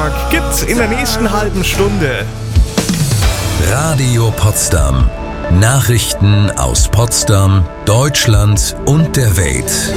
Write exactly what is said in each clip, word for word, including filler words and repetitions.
Donnerstag gibt's in der nächsten halben Stunde. Radio Potsdam. Nachrichten aus Potsdam, Deutschland und der Welt.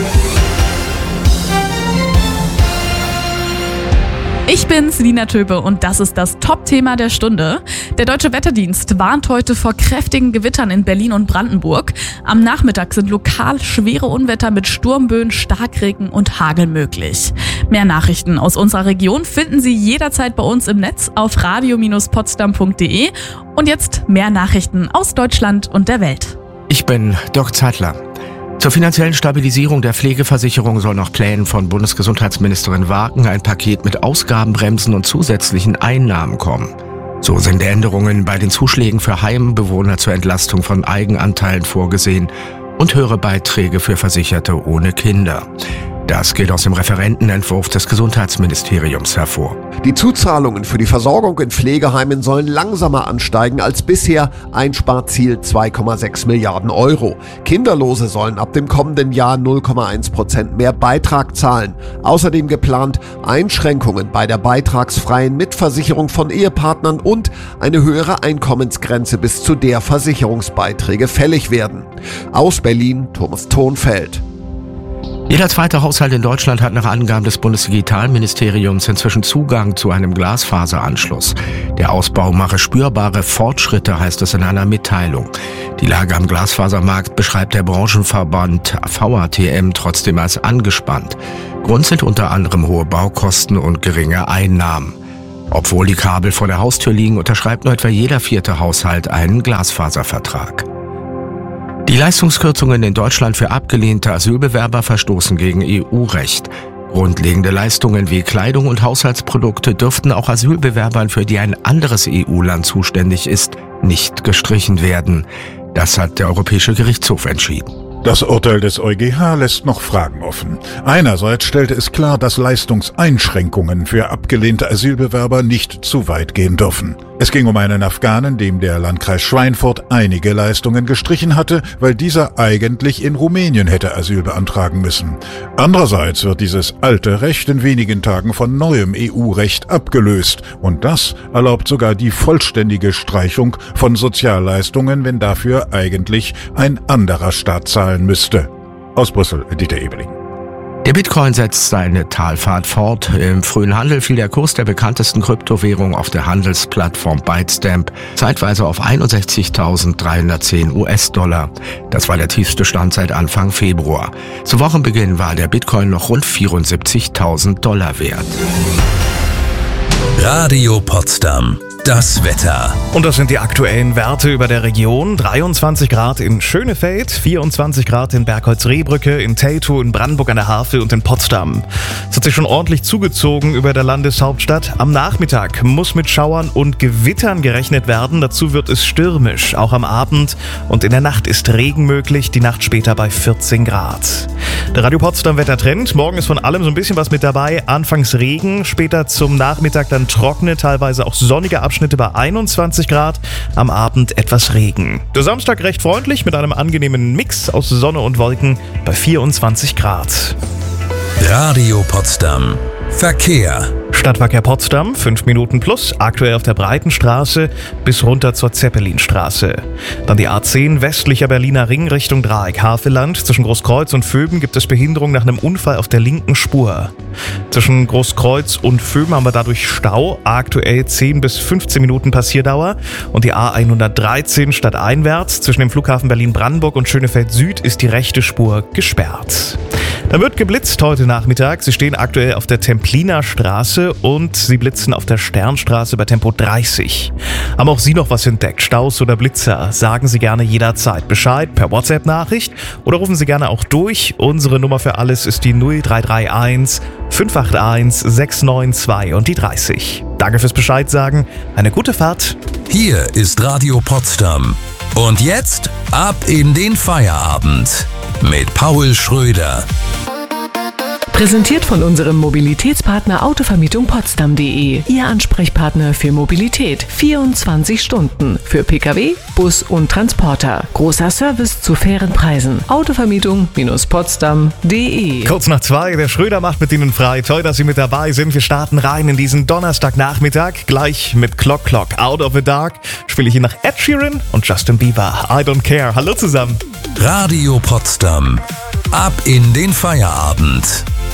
Ich bin Selina Töbe und das ist das Top-Thema der Stunde. Der Deutsche Wetterdienst warnt heute vor kräftigen Gewittern in Berlin und Brandenburg. Am Nachmittag sind lokal schwere Unwetter mit Sturmböen, Starkregen und Hagel möglich. Mehr Nachrichten aus unserer Region finden Sie jederzeit bei uns im Netz auf radio Bindestrich potsdam punkt de. Und jetzt mehr Nachrichten aus Deutschland und der Welt. Ich bin Dirk Zeitler. Zur finanziellen Stabilisierung der Pflegeversicherung soll nach Plänen von Bundesgesundheitsministerin Wagen ein Paket mit Ausgabenbremsen und zusätzlichen Einnahmen kommen. So sind Änderungen bei den Zuschlägen für Heimbewohner zur Entlastung von Eigenanteilen vorgesehen und höhere Beiträge für Versicherte ohne Kinder. Das geht aus dem Referentenentwurf des Gesundheitsministeriums hervor. Die Zuzahlungen für die Versorgung in Pflegeheimen sollen langsamer ansteigen als bisher. Einsparziel zwei Komma sechs Milliarden Euro. Kinderlose sollen ab dem kommenden Jahr null Komma eins Prozent mehr Beitrag zahlen. Außerdem geplant Einschränkungen bei der beitragsfreien Mitversicherung von Ehepartnern und eine höhere Einkommensgrenze, bis zu der Versicherungsbeiträge fällig werden. Aus Berlin, Thomas Thonfeld. Jeder zweite Haushalt in Deutschland hat nach Angaben des Bundesdigitalministeriums inzwischen Zugang zu einem Glasfaseranschluss. Der Ausbau mache spürbare Fortschritte, heißt es in einer Mitteilung. Die Lage am Glasfasermarkt beschreibt der Branchenverband V A T M trotzdem als angespannt. Grund sind unter anderem hohe Baukosten und geringe Einnahmen. Obwohl die Kabel vor der Haustür liegen, unterschreibt nur etwa jeder vierte Haushalt einen Glasfaservertrag. Die Leistungskürzungen in Deutschland für abgelehnte Asylbewerber verstoßen gegen E U-Recht. Grundlegende Leistungen wie Kleidung und Haushaltsprodukte dürften auch Asylbewerbern, für die ein anderes E U-Land zuständig ist, nicht gestrichen werden. Das hat der Europäische Gerichtshof entschieden. Das Urteil des EuGH lässt noch Fragen offen. Einerseits stellte es klar, dass Leistungseinschränkungen für abgelehnte Asylbewerber nicht zu weit gehen dürfen. Es ging um einen Afghanen, dem der Landkreis Schweinfurt einige Leistungen gestrichen hatte, weil dieser eigentlich in Rumänien hätte Asyl beantragen müssen. Andererseits wird dieses alte Recht in wenigen Tagen von neuem E U-Recht abgelöst. Und das erlaubt sogar die vollständige Streichung von Sozialleistungen, wenn dafür eigentlich ein anderer Staat zahlen müsste. Aus Brüssel, Dieter Ebeling. Der Bitcoin setzt seine Talfahrt fort. Im frühen Handel fiel der Kurs der bekanntesten Kryptowährung auf der Handelsplattform Bytestamp zeitweise auf einundsechzigtausenddreihundertzehn US-Dollar. Das war der tiefste Stand seit Anfang Februar. Zu Wochenbeginn war der Bitcoin noch rund vierundsiebzigtausend Dollar wert. Radio Potsdam. Das Wetter. Und das sind die aktuellen Werte über der Region. dreiundzwanzig Grad in Schönefeld, vierundzwanzig Grad in Bergholz-Rehbrücke, in Teltow, in Brandenburg an der Havel und in Potsdam. Es hat sich schon ordentlich zugezogen über der Landeshauptstadt. Am Nachmittag muss mit Schauern und Gewittern gerechnet werden. Dazu wird es stürmisch. Auch am Abend und in der Nacht ist Regen möglich. Die Nacht später bei vierzehn Grad. Der Radio Potsdam Wettertrend. Morgen ist von allem so ein bisschen was mit dabei. Anfangs Regen, später zum Nachmittag dann trockene, teilweise auch sonnige Abschnitte bei einundzwanzig Grad, am Abend etwas Regen. Der Samstag recht freundlich mit einem angenehmen Mix aus Sonne und Wolken bei vierundzwanzig Grad. Radio Potsdam. Verkehr. Stadtverkehr Potsdam, fünf Minuten plus, aktuell auf der Breitenstraße bis runter zur Zeppelinstraße. Dann die A zehn westlicher Berliner Ring Richtung Dreieck-Havelland. Zwischen Großkreuz und Vöben gibt es Behinderung nach einem Unfall auf der linken Spur. Zwischen Großkreuz und Vöben haben wir dadurch Stau, aktuell zehn bis fünfzehn Minuten Passierdauer. Und die A hundertdreizehn stadteinwärts zwischen dem Flughafen Berlin-Brandenburg und Schönefeld Süd ist die rechte Spur gesperrt. Da wird geblitzt heute Nachmittag. Sie stehen aktuell auf der Templiner Straße und Sie blitzen auf der Sternstraße bei Tempo dreißig. Haben auch Sie noch was entdeckt? Staus oder Blitzer? Sagen Sie gerne jederzeit Bescheid per WhatsApp-Nachricht oder rufen Sie gerne auch durch. Unsere Nummer für alles ist die null drei drei eins fünf acht eins sechs neun zwei und die dreißig. Danke fürs Bescheid sagen. Eine gute Fahrt. Hier ist Radio Potsdam. Und jetzt ab in den Feierabend mit Paul Schröder. Präsentiert von unserem Mobilitätspartner Autovermietung Potsdam punkt de. Ihr Ansprechpartner für Mobilität. vierundzwanzig Stunden. Für Pkw, Bus und Transporter. Großer Service zu fairen Preisen. Autovermietung Potsdam punkt de. Kurz nach zwei, der Schröder macht mit Ihnen frei. Toll, dass Sie mit dabei sind. Wir starten rein in diesen Donnerstagnachmittag. Gleich mit Clock Clock. Out of the Dark spiele ich Ihnen nach Ed Sheeran und Justin Bieber. I don't care. Hallo zusammen. Radio Potsdam. Ab in den Feierabend.